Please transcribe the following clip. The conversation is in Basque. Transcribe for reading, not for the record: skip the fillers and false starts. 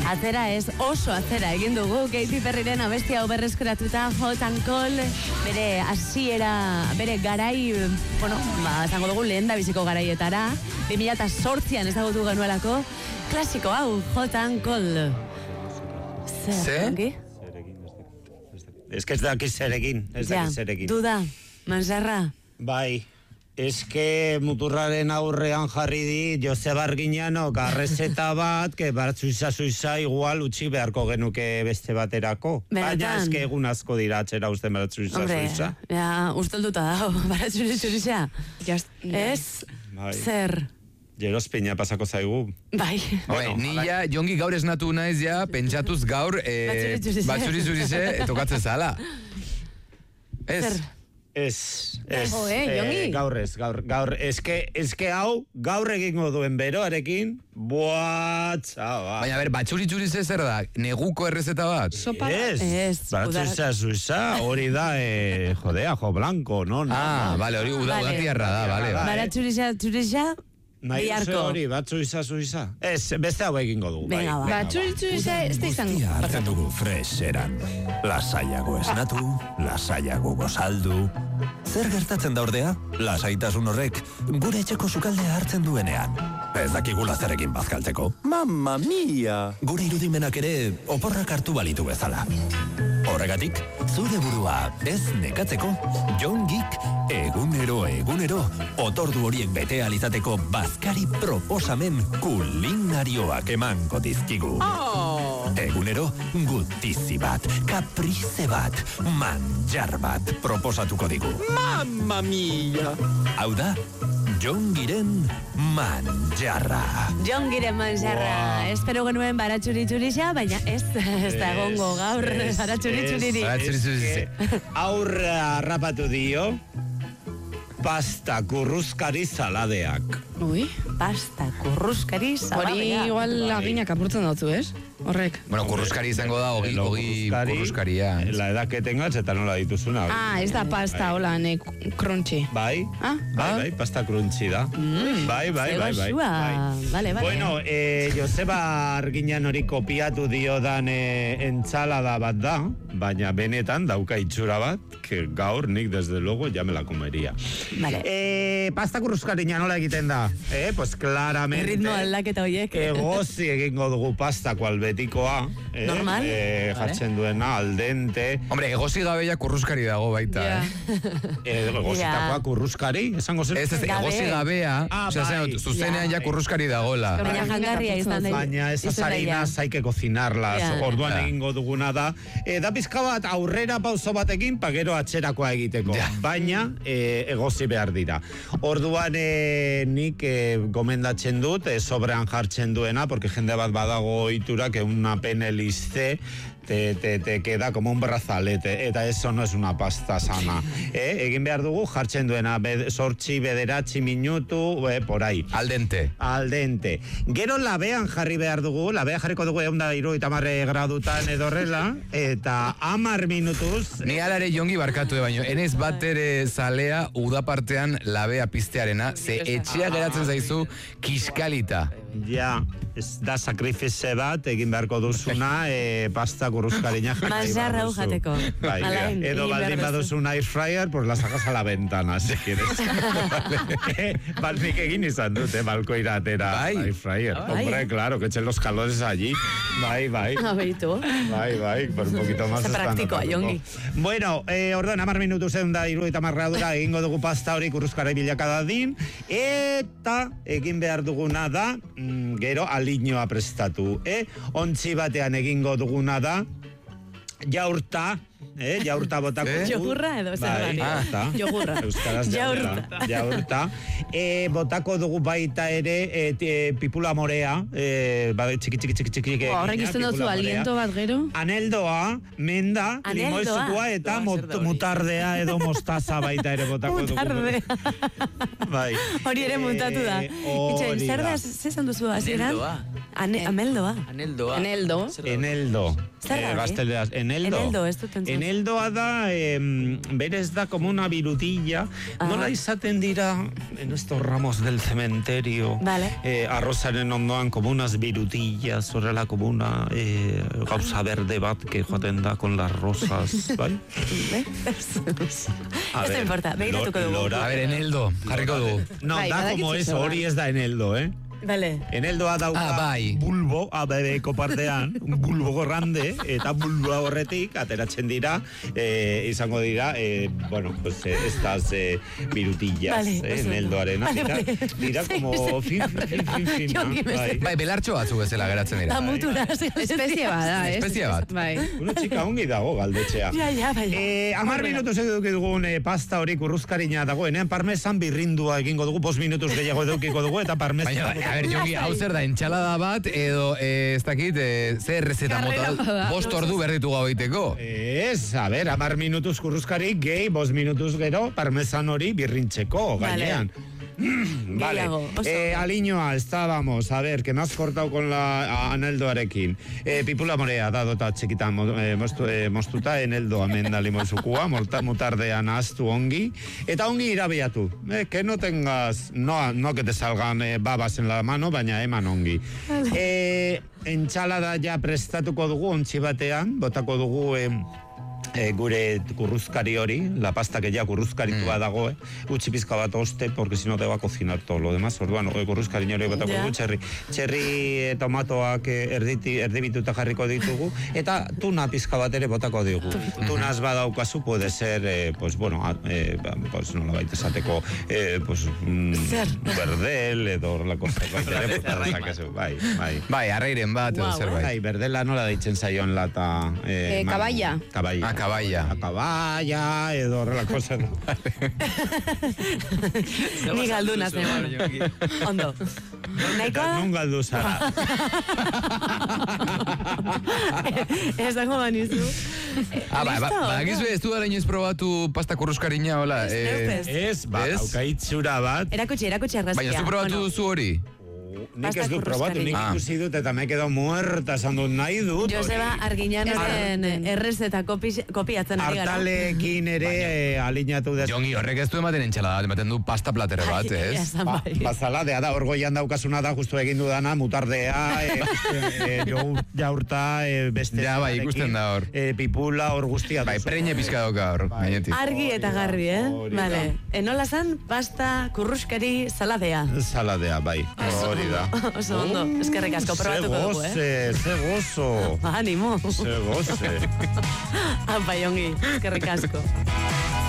Atzera ez, oso atzera egin dugu Katy Perryren abestia berreskuratuta Hot and Cold, bere hasiera, bere garai, esango dugu lehen da biziko garaietara, 2008an ezagutu genuelako, klasiko hau, Hot and Cold. Zer? Ez que ez dakiz zerekin, Duda, Manzarra. Bai. Ez que muturraren aurrean jarri di Joseba Arguiñano garrezeta bat, que baratzuiza igual utxi beharko genuke beste baterako. Baina ez que egun asko dira atxera uste baratzuiza. Ja, ustelduta dago, baratzuiza. Ez? Zer? Jeroz peina pasako zaigu. Bai. Ni ja, jongi gaur esnatu naiz ja, pentsatuz gaur batzuri-zurize tokatzen zala. Ez? Gaur eske hau gaur egingo duen beroarekin txaba. Baina batzuri-zurize zer da? Neguko errezeta bat? Ez. Baratzuiza, hori da jo blanco, no? Vale, hori udatiarra da, vale. Baratzuiza, biharko. Hori, batzuiza. Ez, beste hau egingo dugu. Batzuiza, ez da izango. Guztia hartzen dugu fresh eran. Lasaiago esnatu, lasaiago gozaldu. Zer gertatzen da ordea? Lasaitasun horrek gure etxeko sukaldea hartzen duenean. Ez dakigula zerekin bazkaltzeko. Mamma mia! Gure irudimenak ere oporrak hartu balitu bezala. Horregatik, zure burua ez nekatzeko, jongik egunero otordu horiek bete alizateko bazkari proposamen kulinarioak emango dizkigu. Egunero gutizi bat, kaprize bat, manjar bat proposatuko digu. Mamma mia! Hau da, jongiren manjarra. Jongiren manjarra. Espero genuen baratxuri-txurixa, baina ez da egongo gaur baratxuri-txuriri. Aurra harrapatu dio pasta kurruzkari saladeak. Ui, pasta kurruzkari saladeak. Hori igual laginak apurtzen dautu, ez? Horrek. Bueno, kurruzkari izango da, ogi kurruzkaria. La edad que tengas eta nola dituzuna. Ez da pasta, hola, crunchy. Bai, pasta crunchy da. Bai. Vale. Bueno, Joseba Arguiñan hori kopiatu diodan entsalada bat da, baina benetan dauka itxura bat, que gaur nik desde luego ya me la comería. Vale. Pasta kurruzkariña nola egiten da? Pues claramente. Ritmo aldaketa horiek. Egozi egingo dugu pasta kual betikoa. Normal. Jartzen duena, al dente. Hombre, egozi gabeia kurruzkari dago baita, Egozitakoa kurruzkari, esango zen? Ez, egozi gabea, zuzenean ja kurruzkari dagoela. Baina jangarria izan da. Baina esas harinas hay que cocinarlas. Orduan egingo duguna da. Da pizka bat aurrera pauso batekin, pagero atxerakoa egiteko. Baina egozi behar dira. Orduan nik gomendatzen dut, sobrean jartzen duena, porque jende bat badago ohitura que una pene liste te queda como un brazalete, eta eso no es una pasta sana. Egin behar dugu jartzen duena, 8-9 minutu, por ahí. Al dente. Gero labean jarri behar dugu, labea jarriko dugu 170 gradutan edorrela, eta 10 minutuz. Ni alare jongi barkatu baino, enez bat ere zalea uda partean labea piztearena, ze etxea geratzen zaizu kiskalita. Ja, ez da sakrifize bat, egin beharko duzuna, pasta kurruzkariña jarri. Manjarra ujateko. Edo baldin baduzu un air fryer, pues la sacas a la ventana, si quieres. Balnik egin izan dute, balkoira atera air fryer. Hombre, claro, que echen los calores allí. Bai. A ver, tú. Bai, por un poquito más. Se practicó, Jongi. Bueno, orduan, 10 minutu zen da 70 gradura, egingo dugu pasta hori kurruzkara bilaka dadin, eta egin behar duguna da, gero aliñoa prestatu. Ontzi batean egingo duguna da, jaurta botako. Jogurra edo jaurta. Jogurra. Euskaraz jaurta. Botako dugu baita ere pipula morea, txiki. Horrek izten dutzu aliento bat gero? Aneldoa, menda, limoizukua eta mutardea edo mostaza baita ere botako dugu. Bai. Hori ere mutatu da. Itxen, zer da, zezan duzu hasieran? Ameldoa. Eneldo. Gazteleraz, eneldo. Eneldo, ez dut entzun. eneldoa da, berez da como una virutilla, nola izaten dira, en estos ramos del cementerio, Vale. Arrozaren ondoan como unas virutillas, horrela como una gauza berde bat que joaten da con las rosas, bai? Ez da importa, begiratuko dugu. A ver, eneldo, jarriko dugu. No, Bai, da como badakitzu eso, zegoen. hori ez da eneldo, Vale. Eneldoa dauka bai. bulbo, abebeko partean, un bulbo gorrande, eta bulboa horretik, ateratzen dira, izango dira, bueno, pues estas virutillas, Vale, eneldoaren. vale. Dira como fin, Jongi beste. Bai, belartxo batzu bezala geratzen dira. Damutura. Espezie bada, ez? Espezie bat. Bai. Uno txika ongi dago galdetxea. Ja, bai. 10 minutuz eduki dugun pasta hori kurruzkarina dagoenean, parmesan birrindua egingo dugu, 5 minutuz gehiago edukiko dugu, eta parmesan... Baina, a ver, Jongi, hau zer da, entxalada bat, edo, ez dakit, ze errezeta Karrera mota, bada. 5 ordu berditu gau egiteko. Ez, a ber, 10 minutuz kurruzkari, gehi, 5 minutuz gero, parmesan hori birrintzeko, gainean. Vale, Gehiago, oso ondo. aliñoa, estábamos, a ver, que me has cortado con la aneldoarekin. Pipula morea, da dota txikita mostuta, eneldoa menda limozukua, mutardean ahaztu ongi, eta ongi irabiatu. Que no tengas, no que te salgan babas en la mano, baina eman ongi. Entxalada ja prestatuko dugu, ontsi batean, botako dugu... gure kurruzkari hori, la pasta que ya kurruzkaritua dago, utzi pizka bat oste, porque si no te va a cocinar todo lo demás. Orduan, kurruzkari hori batako dugu, txerri tomatoak erdibituta jarriko ditugu, eta tuna pizka bat ere botako digu. Tunaz badaukazu, puede ser, pues bueno, pues no lo baita esateko, pues berdel, edo horrelako zerbait ere, bai. Bai, arreiren bat, edo zerbait. Bai, berdela nola deitzen zaion lata... Kaballa. Kaballa. Kaballa. Kaballa, edo horrelako zer. Ni galduna zen. Ondo. Nahikoa da? Non galdu zara. Ez dago banizu. Badakizu ez du inoiz probatu pasta kurruzkarina, hola? Ez, haukaitzura bat. Erakutsi argazkia. Baina zu probatu duzu hori? Nik ez dut probatu, nik ikusi dut eta me he quedado muerta, esan dut nahi dut. Joseba Arginanoren errezeta kopiatzen ari gara. Hartalekin ere alineatu dut. Jongi, horrek ez du ematen entxalada, ematen du pasta platere bat, ez? Bazaladea da, orgoian daukasuna da, justu egin dudana, mutardea, jaurta, beste... Ja, bai, ikusten da hor. Pipula, hor guztia. Bai, preñe pizka dauka hor, gainetik. Argi eta garri, Vale. Enola zan, pasta kurruskari saladea. Saladea, bai. Hori da. Oso ondo, eskerrik asko, probatuko dugu, Ze gozo. Animo. Ze goze. Apa, Jongi, eskerrik asko.